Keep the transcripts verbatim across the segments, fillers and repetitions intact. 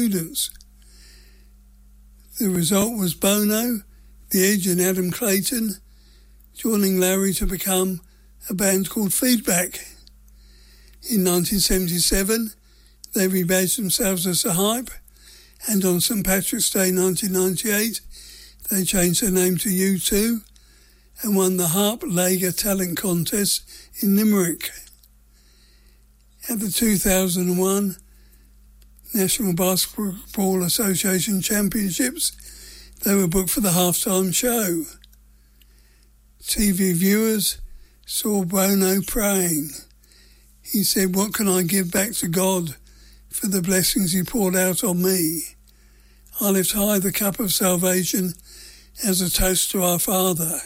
students. The result was Bono, The Edge and Adam Clayton joining Larry to become a band called Feedback. In nineteen seventy-seven, they rebadged themselves as The Hype, and on Saint Patrick's Day nineteen ninety-eight, they changed their name to U two and won the Harp Lager Talent Contest in Limerick. At the two thousand one National Basketball Association Championships, they were booked for the halftime show. T V viewers saw Bono praying. He said, "What can I give back to God for the blessings he poured out on me? I lift high the cup of salvation as a toast to our Father,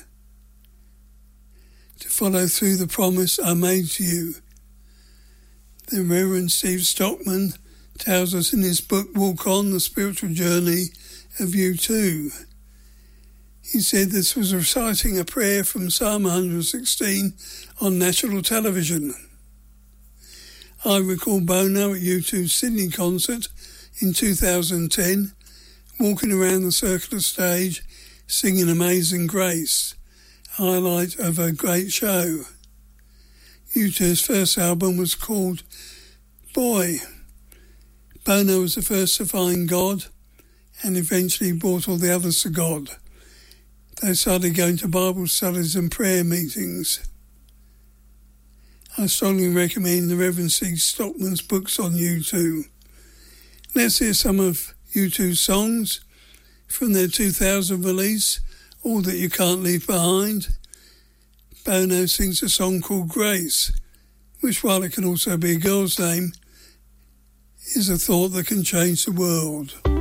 to follow through the promise I made to you." The Reverend Steve Stockman tells us in his book, Walk On, The Spiritual Journey of U two. He said this was reciting a prayer from Psalm one hundred sixteen on national television. I recall Bono at U two's Sydney concert in two thousand ten, walking around the circular stage singing Amazing Grace, highlight of a great show. U two's first album was called Boy. Bono was the first to find God and eventually brought all the others to God. They started going to Bible studies and prayer meetings. I strongly recommend the Reverend Steve Stockman's books on U two. Let's hear some of U two's songs from their two thousand release, All That You Can't Leave Behind. Bono sings a song called Grace, which, while it can also be a girl's name, is a thought that can change the world.